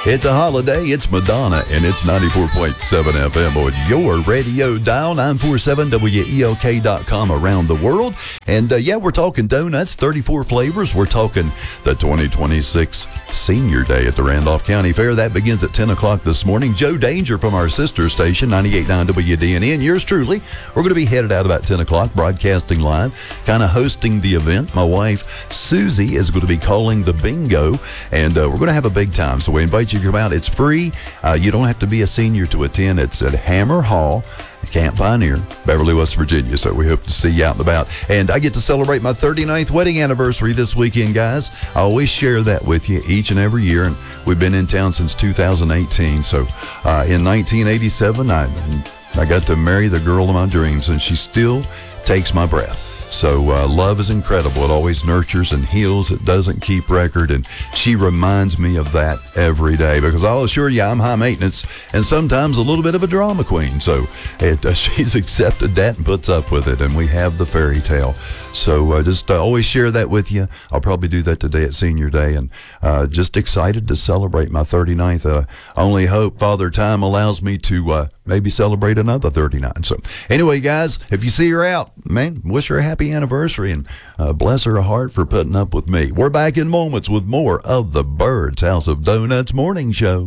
It's a holiday. It's Madonna, and it's 94.7 FM on your radio dial, 947WELK.com around the world. And we're talking donuts, 34 flavors. We're talking the 2026 Senior Day at the Randolph County Fair. That begins at 10 o'clock this morning. Joe Danger from our sister station, 98.9 WDNE, and yours truly. We're going to be headed out about 10 o'clock, broadcasting live, kind of hosting the event. My wife, Susie, is going to be calling the bingo, and we're going to have a big time. So we invite you to come out. It's free. You don't have to be a senior to attend. It's at Hammer Hall, Camp Pioneer, Beverly, West Virginia. So we hope to see you out and about. And I get to celebrate my 39th wedding anniversary this weekend, guys. I always share that with you each and every year. And we've been in town since 2018. So in 1987, I got to marry the girl of my dreams, and she still takes my breath. So love is incredible. It always nurtures and heals. It doesn't keep record. And she reminds me of that every day, because I'll assure you I'm high maintenance and sometimes a little bit of a drama queen. So she's accepted that and puts up with it. And we have the fairy tale. So just always share that with you. I'll probably do that today at Senior Day. And just excited to celebrate my 39th. I only hope Father Time allows me to maybe celebrate another 39. So anyway, guys, if you see her out, man, wish her a happy anniversary, and bless her heart for putting up with me. We're back in moments with more of the Bird's House of Donuts Morning Show.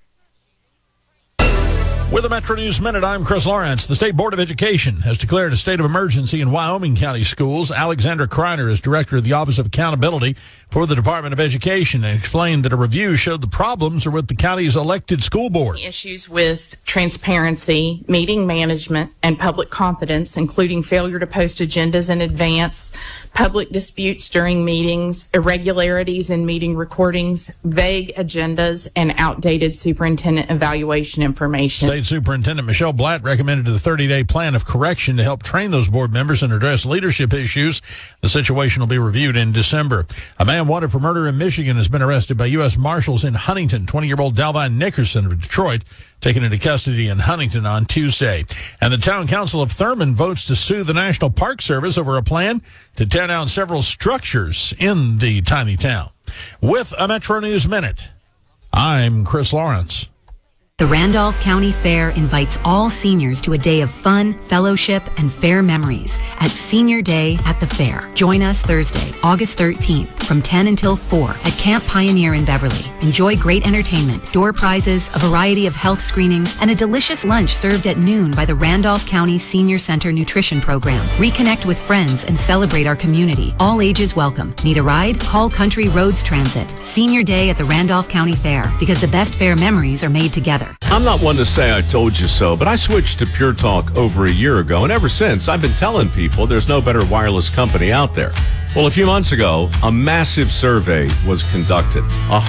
With the Metro News Minute, I'm Chris Lawrence. The State Board of Education has declared a state of emergency in Wyoming County schools. Alexandra Kreiner is director of the Office of Accountability for the Department of Education, and explained that a review showed the problems are with the county's elected school board. Issues with transparency, meeting management, and public confidence, including failure to post agendas in advance, public disputes during meetings, irregularities in meeting recordings, vague agendas, and outdated superintendent evaluation information. State Superintendent Michelle Blatt recommended a 30-day plan of correction to help train those board members and address leadership issues. The situation will be reviewed in December. A man wanted for murder in Michigan has been arrested by U.S. Marshals in Huntington. 20-year-old Dalvine Nickerson of Detroit taken into custody in Huntington on Tuesday. And the Town Council of Thurman votes to sue the National Park Service over a plan to tear down several structures in the tiny town. With a Metro News Minute, I'm Chris Lawrence. The Randolph County Fair invites all seniors to a day of fun, fellowship, and fair memories at Senior Day at the Fair. Join us Thursday, August 13th from 10 until 4 at Camp Pioneer in Beverly. Enjoy great entertainment, door prizes, a variety of health screenings, and a delicious lunch served at noon by the Randolph County Senior Center Nutrition Program. Reconnect with friends and celebrate our community. All ages welcome. Need a ride? Call Country Roads Transit. Senior Day at the Randolph County Fair, because the best fair memories are made together. I'm not one to say I told you so, but I switched to Pure Talk over a year ago, and ever since, I've been telling people there's no better wireless company out there. Well, a few months ago, a massive survey was conducted.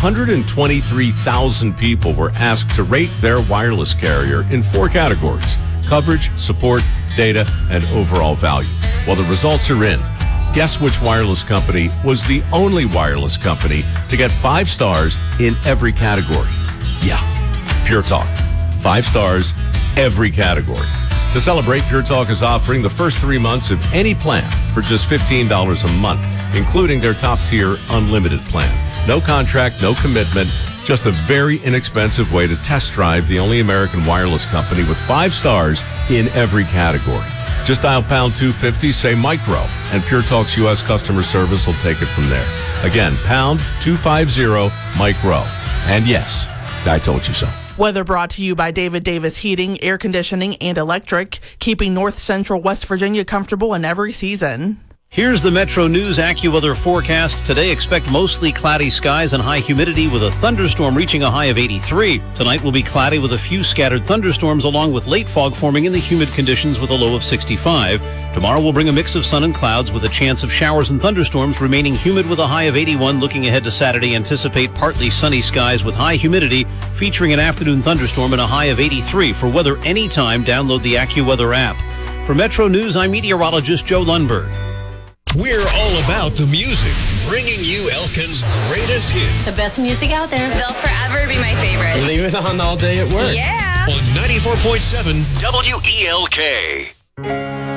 123,000 people were asked to rate their wireless carrier in 4 categories: coverage, support, data, and overall value. Well, the results are in. Guess which wireless company was the only wireless company to get 5 stars in every category? Yeah. Pure Talk. 5 stars, every category. To celebrate, Pure Talk is offering the first 3 months of any plan for just $15 a month, including their top-tier unlimited plan. No contract, no commitment, just a very inexpensive way to test drive the only American wireless company with 5 stars in every category. Just dial pound 250, say micro, and Pure Talk's U.S. customer service will take it from there. Again, pound 250, micro. And yes, I told you so. Weather brought to you by David Davis Heating, Air Conditioning, and Electric, keeping North Central West Virginia comfortable in every season. Here's the Metro News AccuWeather forecast. Today, expect mostly cloudy skies and high humidity with a thunderstorm reaching a high of 83. Tonight will be cloudy with a few scattered thunderstorms along with late fog forming in the humid conditions with a low of 65. Tomorrow will bring a mix of sun and clouds with a chance of showers and thunderstorms, remaining humid with a high of 81. Looking ahead to Saturday, anticipate partly sunny skies with high humidity, featuring an afternoon thunderstorm and a high of 83. For weather anytime, download the AccuWeather app. For Metro News, I'm meteorologist Joe Lundberg. We're all about the music, bringing you Elkin's greatest hits. The best music out there. They'll forever be my favorite. Leave it on all day at work. Yeah. On 94.7 WELK.